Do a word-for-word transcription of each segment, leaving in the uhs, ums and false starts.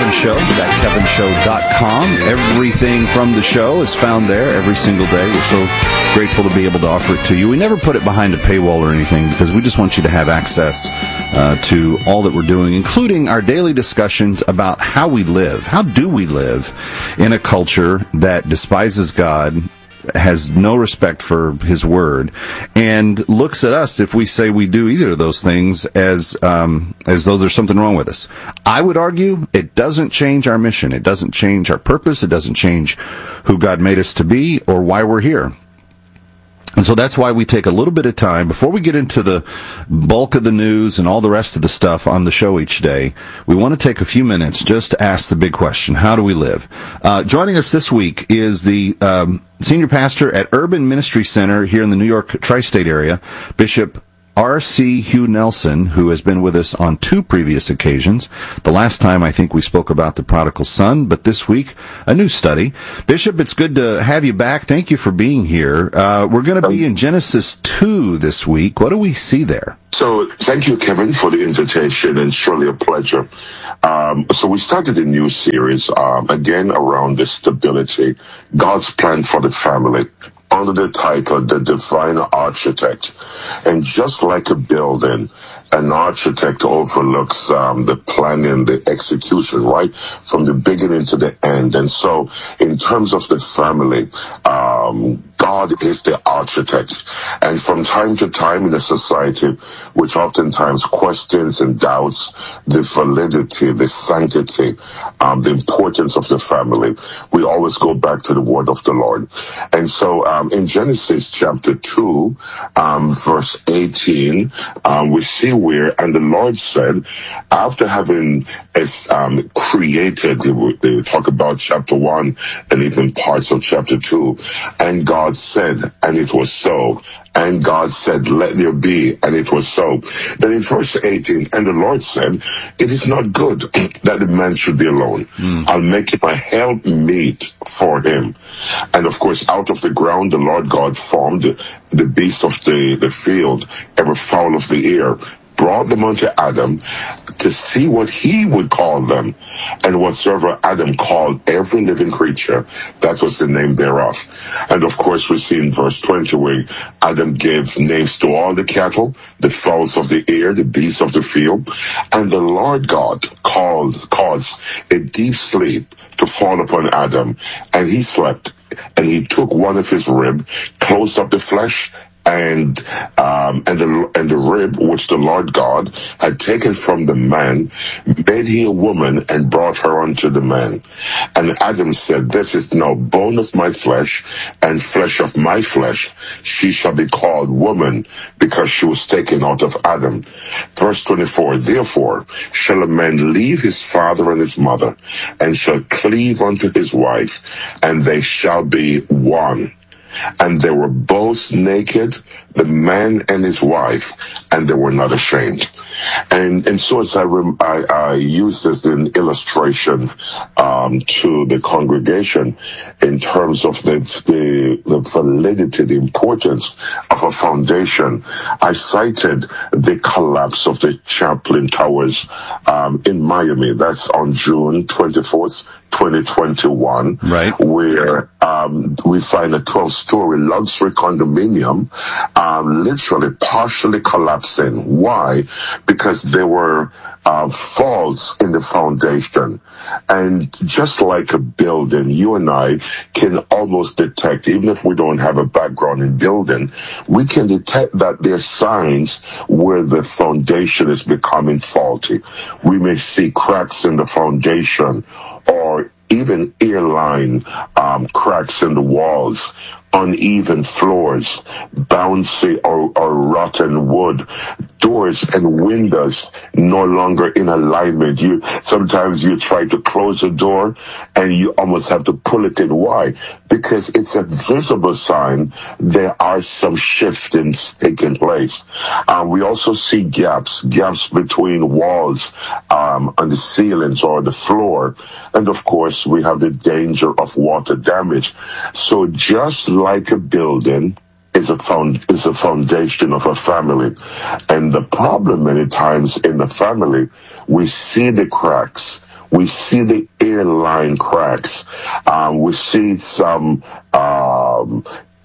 Kevin Show, that kevin show dot com. Everything from the show is found there every single day. We're so grateful to be able to offer it to you. We never put it behind a paywall or anything because we just want you to have access uh, to all that we're doing, including our daily discussions about how we live. How do we live in a culture that despises God, has no respect for his word, and looks at us if we say we do either of those things as um, as though there's something wrong with us. I would argue it doesn't change our mission. It doesn't change our purpose. It doesn't change who God made us to be or why we're here. And so that's why we take a little bit of time, before we get into the bulk of the news and all the rest of the stuff on the show each day, we want to take a few minutes just to ask the big question: how do we live? Uh, joining us this week is the um, senior pastor at Urban Ministry Center here in the New York tri-state area, Bishop R C Hugh Nelson, who has been with us on two previous occasions. The last time, I think, we spoke about the prodigal son, but this week, a new study. Bishop, it's good to have you back. Thank you for being here. Uh, we're going to be in Genesis two this week. What do we see there? So, thank you, Kevin, for the invitation, and surely a pleasure. Um, so we started a new series, um, again, around the stability, God's plan for the family, under the title, The Divine Architect. And just like a building, an architect overlooks um, the planning, the execution, right, from the beginning to the end. And so, in terms of the family, um, God is the architect. And from time to time in a society which oftentimes questions and doubts the validity, the sanctity, um, the importance of the family, we always go back to the word of the Lord. And so um, in Genesis chapter two, um, verse eighteen, um, we see where, and the Lord said, after having um, created, they talk about chapter one and even parts of chapter two, and God said, and it was so. And God said, let there be, and it was so. Then in verse eighteen, and the Lord said, it is not good that the man should be alone. Mm. I'll make him a helpmeet for him. And of course, out of the ground, the Lord God formed the beasts of the, the field, every fowl of the air, brought them unto Adam to see what he would call them. And whatsoever Adam called every living creature, that was the name thereof. And of course, we see in verse twenty where Adam gave names to all the cattle, the fowls of the air, the beasts of the field. And the Lord God caused, caused a deep sleep to fall upon Adam, and he slept. And he took one of his rib, closed up the flesh, and um, and the and the rib which the Lord God had taken from the man, made he a woman and brought her unto the man. And Adam said, this is now bone of my flesh and flesh of my flesh. She shall be called woman, because she was taken out of Adam. Verse twenty-four, therefore shall a man leave his father and his mother, and shall cleave unto his wife, and they shall be one. And they were both naked, the man and his wife, and they were not ashamed. And and so as I rem- I, I use this in illustration um, to the congregation in terms of the, the the validity, the importance of a foundation, I cited the collapse of the Champlain Towers um, in Miami. That's on June twenty-fourth, twenty twenty-one, right, where um, we find a twelve-story luxury condominium um, literally partially collapsing. Why? Because there were uh, faults in the foundation. And just like a building, you and I can almost detect, even if we don't have a background in building, we can detect that there are signs where the foundation is becoming faulty. We may see cracks in the foundation, or even airline um, cracks in the walls, uneven floors, bouncy or, or rotten wood, doors and windows no longer in alignment. You sometimes you try to close a door and you almost have to pull it in. Why? Because it's a visible sign there are some shiftings taking place. Um, we also see gaps, gaps between walls um, on the ceilings or the floor, and of course we have the danger of water damage. So just like a building is a found is a foundation of a family, and the problem many times in the family, we see the cracks, We see the airline cracks. Um, we see some um,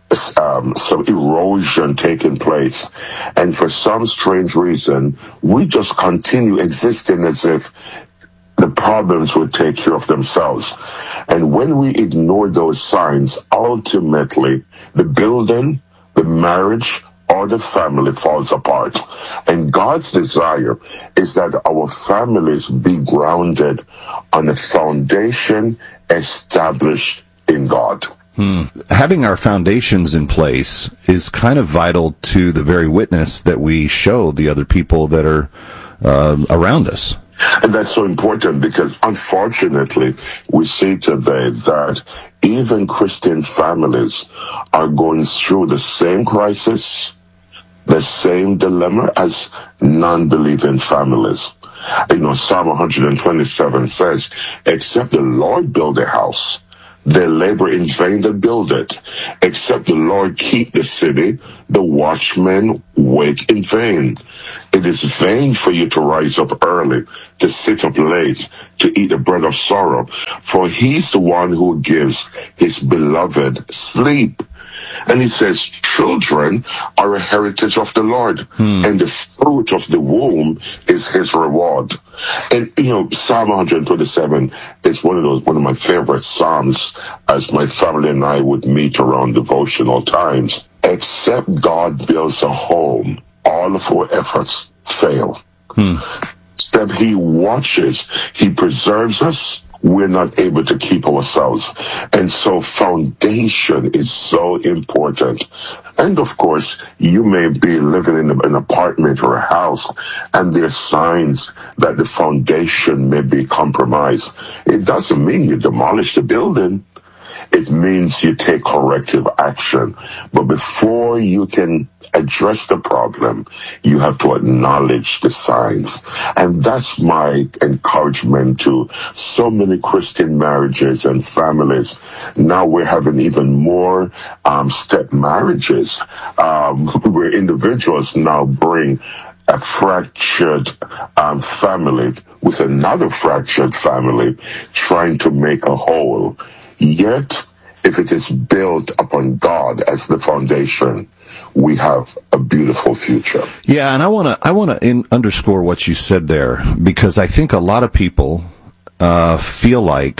um, some erosion taking place. And for some strange reason, we just continue existing as if the problems would take care of themselves. And when we ignore those signs, ultimately, the building, the marriage, or the family falls apart. And God's desire is that our families be grounded on a foundation established in God. Hmm. Having our foundations in place is kind of vital to the very witness that we show the other people that are uh, around us. And that's so important because, unfortunately, we see today that even Christian families are going through the same crisis, the same dilemma as non-believing families. You know, Psalm one twenty-seven says, except the Lord build a house, they labor in vain that build it. Except the Lord keep the city, the watchmen wake in vain. It is vain for you to rise up early, to sit up late, to eat the bread of sorrow, for he's the one who gives his beloved sleep. And he says, children are a heritage of the Lord, hmm. and the fruit of the womb is his reward. And, you know, Psalm one twenty-seven is one of those, one of my favorite Psalms as my family and I would meet around devotional times. Except God builds a home, all of our efforts fail. Hmm. Except he watches, he preserves us, we're not able to keep ourselves. And so foundation is so important. And of course, you may be living in an apartment or a house, and there are signs that the foundation may be compromised. It doesn't mean you demolish the building. It means you take corrective action. But before you can address the problem, you have to acknowledge the signs. And that's my encouragement to so many Christian marriages and families. Now we're having even more um, step marriages, um, where individuals now bring a fractured um, family with another fractured family, trying to make a whole. Yet, if it is built upon God as the foundation, we have a beautiful future. Yeah, and I want to I want to underscore what you said there, because I think a lot of people uh, feel like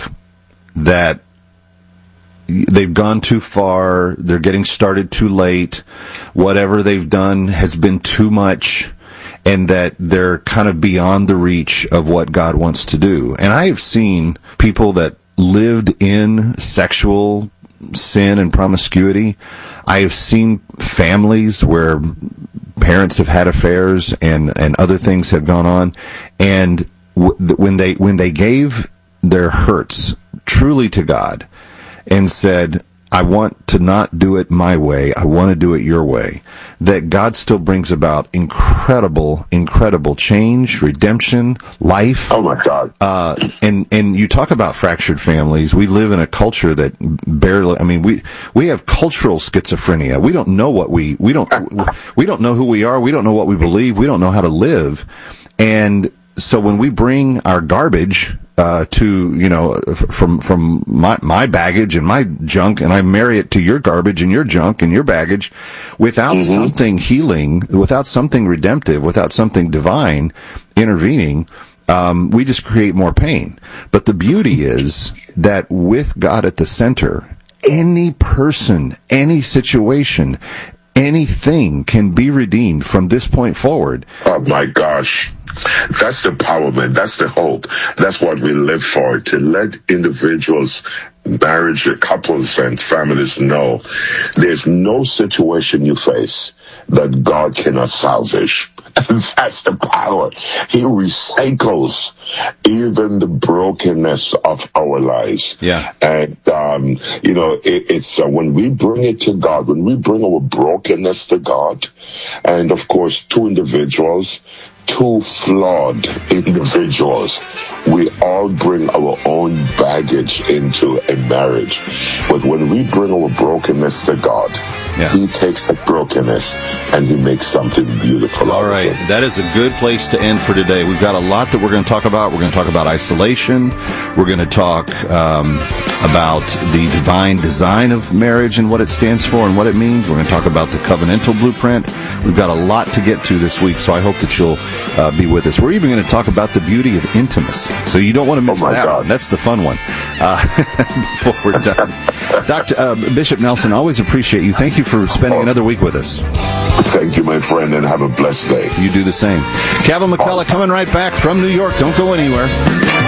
that they've gone too far, they're getting started too late, whatever they've done has been too much, and that they're kind of beyond the reach of what God wants to do. And I have seen people that lived in sexual sin and promiscuity. I have seen families where parents have had affairs and, and other things have gone on, and w- when they when they gave their hurts truly to God and said, I want to not do it my way, I want to do it your way, that God still brings about incredible, incredible change, redemption, life. Oh my God. Uh, and, and you talk about fractured families. We live in a culture that barely, I mean, we, we have cultural schizophrenia. We don't know what we, we don't, we don't know who we are. We don't know what we believe. We don't know how to live. And so when we bring our garbage, Uh, to, you know, from, from my, my baggage and my junk, and I marry it to your garbage and your junk and your baggage, without mm-hmm. something healing, without something redemptive, without something divine intervening, um, we just create more pain. But the beauty is that with God at the center, any person, any situation, anything can be redeemed from this point forward. Oh my gosh. That's the empowerment. That's the hope. That's what we live for, to let individuals, marriage, couples, and families know there's no situation you face that God cannot salvage. And that's the power. He recycles even the brokenness of our lives. Yeah. And, um, you know, it, it's uh, when we bring it to God, when we bring our brokenness to God, and of course, two individuals, two flawed individuals. We all bring our own baggage into a marriage. But when we bring our brokenness to God, yeah. He takes that brokenness and He makes something beautiful. All right. That is a good place to end for today. We've got a lot that we're going to talk about. We're going to talk about isolation. We're going to talk um, about the divine design of marriage and what it stands for and what it means. We're going to talk about the covenantal blueprint. We've got a lot to get to this week, so I hope that you'll uh, be with us. We're even going to talk about the beauty of intimacy. So you don't want to miss oh that God. one. That's the fun one. Uh, before we're done. Doctor Uh, Bishop Nelson, always appreciate you. Thank you for spending oh. another week with us. Thank you, my friend, and have a blessed day. You do the same. Kevin McCullough coming right back from New York. Don't go anywhere.